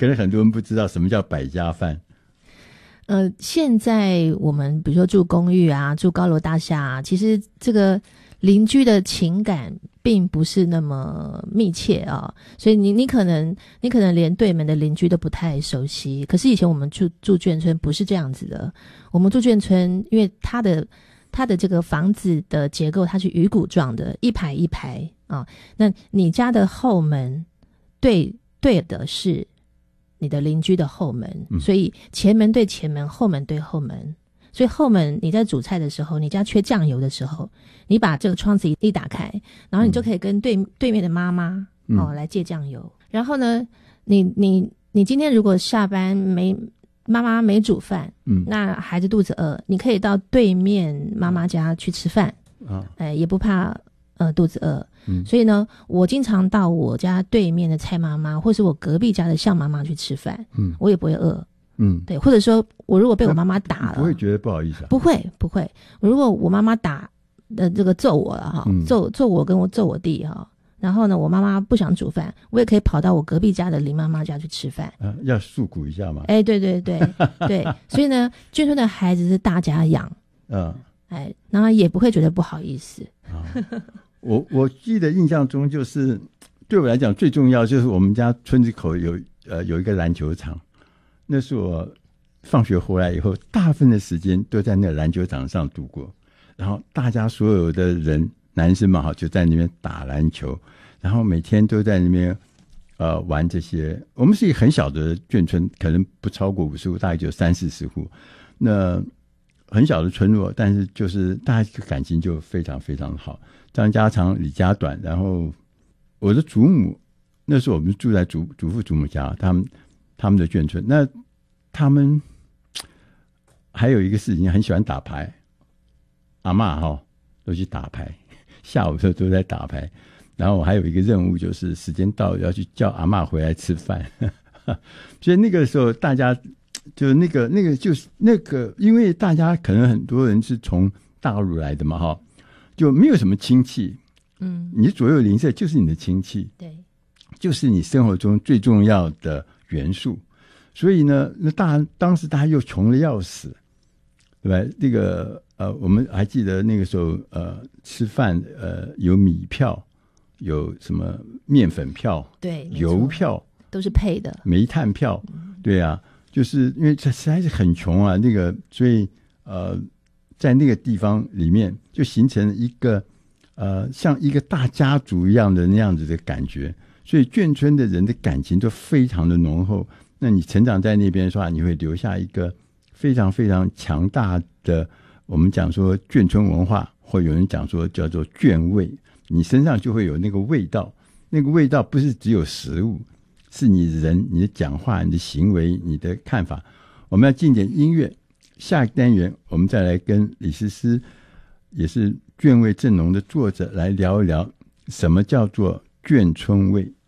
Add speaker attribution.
Speaker 1: 可是很多人不知道什么叫百家饭。
Speaker 2: 现在我们比如说住公寓啊，住高楼大厦啊，其实这个邻居的情感并不是那么密切啊，所以你可能连对门的邻居都不太熟悉。可是以前我们住眷村不是这样子的，我们住眷村，因为它的这个房子的结构它是鱼骨状的，一排一排啊，那你家的后门对的是你的邻居的后门，所以前门对前门，后门对后门。所以后门你在煮菜的时候，你家缺酱油的时候，你把这个窗子一打开，然后你就可以跟对面的妈妈来借酱油。然后呢，你今天如果下班妈妈没煮饭，那孩子肚子饿，你可以到对面妈妈家去吃饭，也不怕肚子饿。所以呢，我经常到我家对面的蔡妈妈，或是我隔壁家的向妈妈去吃饭，我也不会饿。对，或者说我如果被我妈妈打了，
Speaker 1: 不会觉得不好意思啊？
Speaker 2: 不会。如果我妈妈打这个揍我了哈，揍我跟揍我弟哈，然后呢，我妈妈不想煮饭，我也可以跑到我隔壁家的林妈妈家去吃饭。
Speaker 1: 要诉苦一下嘛。
Speaker 2: 对对，所以呢，眷村的孩子是大家养，然后也不会觉得不好意思。
Speaker 1: 我记得印象中就是对我来讲最重要就是我们家村子口有一个篮球场。那是我放学回来以后大部分的时间都在那个篮球场上度过，然后大家所有的人男生嘛就在那边打篮球，然后每天都在那边玩这些。我们是一个很小的眷村，可能不超过50户，大概就30-40户，那很小的村落，但是就是大家感情就非常非常好，张家长李家短。然后我的祖母那时候我们住在祖父祖母家，他们的眷村，那他们还有一个事情，很喜欢打牌，阿嬷都去打牌，下午的时候都在打牌。然后我还有一个任务，就是时间到要去叫阿嬷回来吃饭。所以那个时候大家就那个就是那个，因为大家可能很多人是从大陆来的嘛就没有什么亲戚，你左右邻舍就是你的亲戚，对，就是你生活中最重要的元素。所以呢，当时大家又穷的要死，对吧？这个我们还记得那个时候吃饭有米票，有什么面粉票，对，油票
Speaker 2: 都是配的，
Speaker 1: 煤炭票，对啊，就是因为这实在是很穷啊，那个所以在那个地方里面就形成一个像一个大家族一样的那样子的感觉，所以眷村的人的感情都非常的浓厚。那你成长在那边的话，你会留下一个非常非常强大的，我们讲说眷村文化，或有人讲说叫做眷味，你身上就会有那个味道。那个味道不是只有食物，是你人、你的讲话、你的行为、你的看法。我们要进点音乐，下一个单元我们再来跟李诗诗，也是眷味正浓的作者来聊一聊什么叫做眷村味。